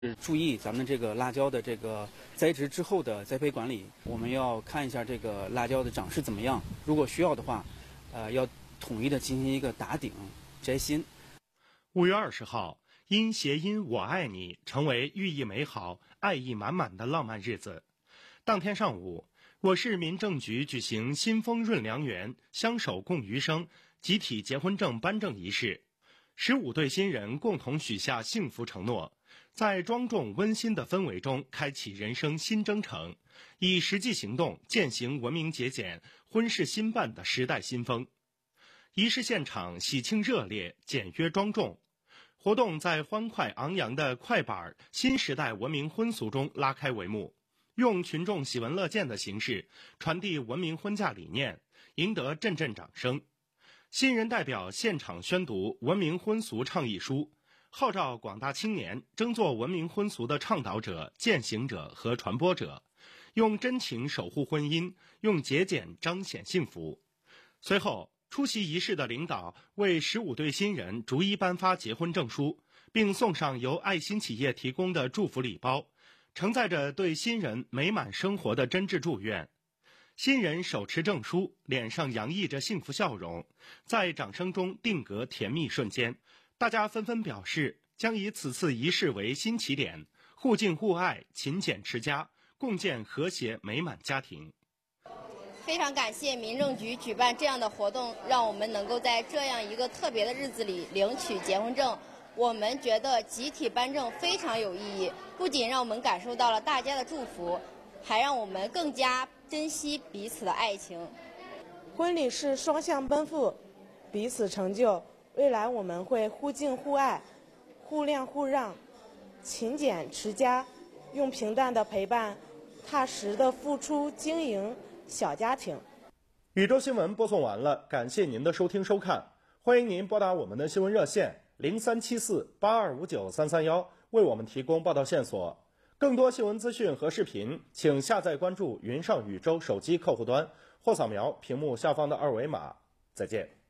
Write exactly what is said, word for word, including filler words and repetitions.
注意咱们这个辣椒的这个栽植之后的栽培管理，我们要看一下这个辣椒的长势怎么样。如果需要的话，呃，要统一的进行一个打顶、摘心。 五月二十号，因谐音"我爱你"成为寓意美好、爱意满满的浪漫日子。当天上午，我市民政局举行新丰润良缘，相守共余生集体结婚证颁证仪式。十五对新人共同许下幸福承诺，在庄重温馨的氛围中开启人生新征程，以实际行动践行文明节俭、婚事兴办的时代新风。仪式现场喜庆热烈，简约庄重。活动在欢快昂扬的快板新时代文明婚俗中拉开帷幕，用群众喜闻乐见的形式传递文明婚嫁理念，赢得阵阵掌声。新人代表现场宣读文明婚俗倡议书，号召广大青年争做文明婚俗的倡导者、践行者和传播者，用真情守护婚姻，用节俭彰显幸福。随后，出席仪式的领导为十五对新人逐一颁发结婚证书，并送上由爱心企业提供的祝福礼包，承载着对新人美满生活的真挚祝愿。新人手持证书，脸上洋溢着幸福笑容，在掌声中定格甜蜜瞬间。大家纷纷表示将以此次仪式为新起点，互敬互爱，勤俭持家，共建和谐美满家庭。 非常感谢民政局举办这样的活动，让我们能够在这样一个特别的日子里领取结婚证。我们觉得集体颁证非常有意义，不仅让我们感受到了大家的祝福，还让我们更加珍惜彼此的爱情。 婚礼是双向奔赴，彼此成就。未来我们会互敬互爱，互谅互让，勤俭持家，用平淡的陪伴，踏实的付出经营小家庭。 宇宙新闻播送完了，感谢您的收听收看，欢迎您拨打我们的新闻热线零三七四八二五九三三幺，为我们提供报道线索。更多新闻资讯和视频，请下载关注云上宇宙手机客户端，或扫描屏幕下方的二维码。再见。